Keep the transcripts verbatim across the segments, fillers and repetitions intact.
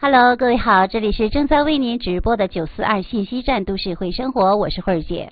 Hello， 各位好，这里是正在为您直播的九四二信息站都市会生活，我是慧儿姐。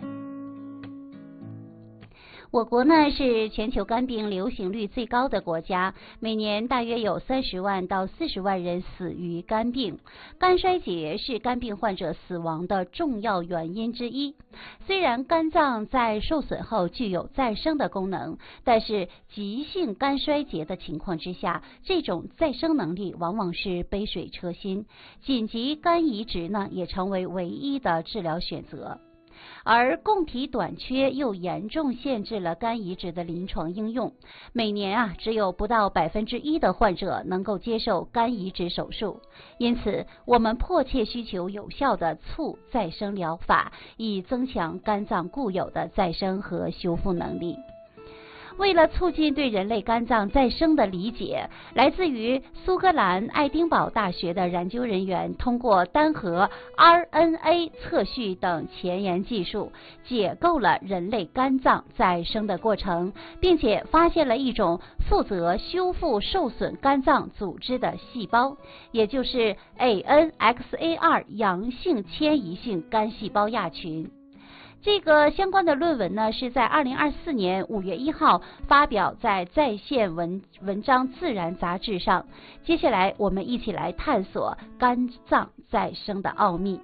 我国呢是全球肝病流行率最高的国家，每年大约有三十万到四十万人死于肝病。肝衰竭是肝病患者死亡的重要原因之一。虽然肝脏在受损后具有再生的功能，但是急性肝衰竭的情况之下，这种再生能力往往是杯水车薪，紧急肝移植呢也成为唯一的治疗选择。而供体短缺又严重限制了肝移植的临床应用，每年啊只有不到百分之一的患者能够接受肝移植手术，因此我们迫切需求有效的促再生疗法，以增强肝脏固有的再生和修复能力。为了促进对人类肝脏再生的理解，来自于苏格兰爱丁堡大学的研究人员通过单核 R N A 测序等前沿技术，解构了人类肝脏再生的过程，并且发现了一种负责修复受损肝脏组织的细胞，也就是 A N X A R 阳性迁移性肝细胞亚群。这个相关的论文呢，是在二零二四年五月一号发表在在线文文章《自然》杂志上。接下来，我们一起来探索肝脏再生的奥秘。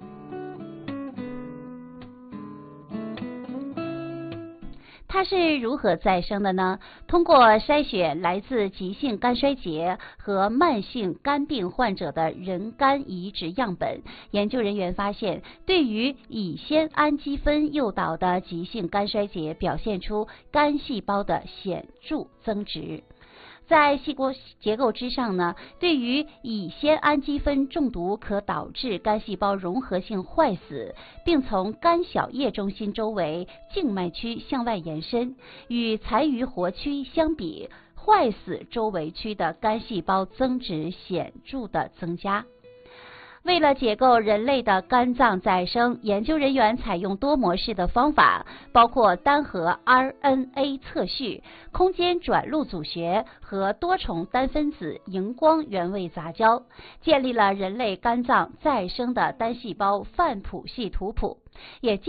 它是如何再生的呢？通过筛选来自急性肝衰竭和慢性肝病患者的人肝移植样本，研究人员发现，对于乙酰氨基酚诱导的急性肝衰竭表现出肝细胞的显著增殖。在细胞结构之上呢，对于乙酰氨基酚中毒可导致肝细胞融合性坏死，并从肝小叶中心周围静脉区向外延伸，与残余活区相比，坏死周围区的肝细胞增殖显著的增加。为了解构人类的肝脏再生，研究人员采用多模式的方法，包括单核 R N A 测序、空间转录组学和多重单分子荧光原位杂交，建立了人类肝脏再生的单细胞范谱系图谱，也